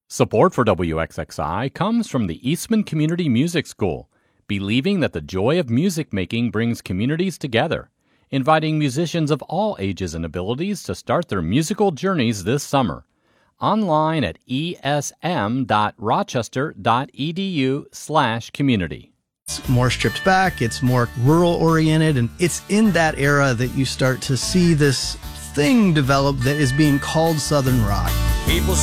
Support for WXXI comes from the Eastman Community Music School, believing that the joy of music making brings communities together, inviting musicians of all ages and abilities to start their musical journeys this summer. Online at esm.rochester.edu/community. It's more stripped back, it's more rural oriented, and it's in that era that you start to see this thing develop that is being called Southern rock. People